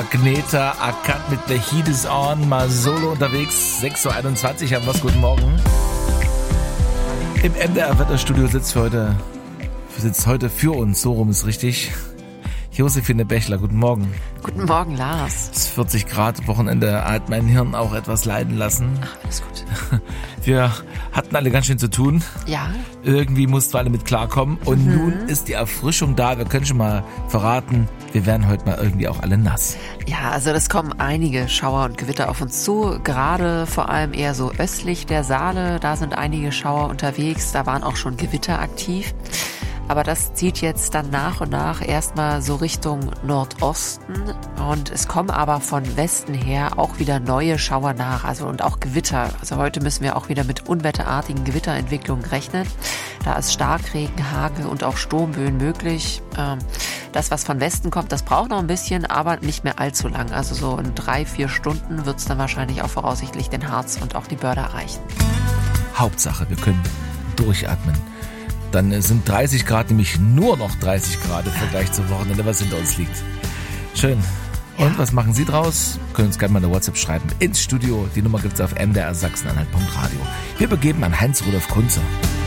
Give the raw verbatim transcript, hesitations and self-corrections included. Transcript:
Gneta, Akat mit The Heat is On, mal solo unterwegs, sechs Uhr einundzwanzig, haben wir's, guten Morgen. Im M D R-Wetterstudio sitzt für heute, sitzt heute für uns, so rum ist richtig, Josephine Bechler, guten Morgen. Guten Morgen, Lars. Es ist vierzig Grad, Wochenende hat mein Hirn auch etwas leiden lassen. Ach, alles gut. Wir hatten alle ganz schön zu tun. Ja. Irgendwie mussten wir alle mit klarkommen. Und mhm. nun ist die Erfrischung da. Wir können schon mal verraten, wir werden heute mal irgendwie auch alle nass. Ja, also es kommen einige Schauer und Gewitter auf uns zu. Gerade vor allem eher so östlich der Saale. Da sind einige Schauer unterwegs. Da waren auch schon Gewitter aktiv. Aber das zieht jetzt dann nach und nach erstmal so Richtung Nordosten und es kommen aber von Westen her auch wieder neue Schauer nach, also und auch Gewitter. Also heute müssen wir auch wieder mit unwetterartigen Gewitterentwicklungen rechnen. Da ist Starkregen, Hagel und auch Sturmböen möglich. Das, was von Westen kommt, das braucht noch ein bisschen, aber nicht mehr allzu lang. Also so in drei, vier Stunden wird es dann wahrscheinlich auch voraussichtlich den Harz und auch die Börde erreichen. Hauptsache, wir können durchatmen. Dann sind dreißig Grad, nämlich nur noch dreißig Grad im Vergleich zum Wochenende, was hinter uns liegt. Schön. Und ja. Was machen Sie draus? Können uns gerne mal eine WhatsApp schreiben ins Studio. Die Nummer gibt's auf m d r sachsen-anhalt punkt radio. Wir begeben an Heinz-Rudolf Kunze.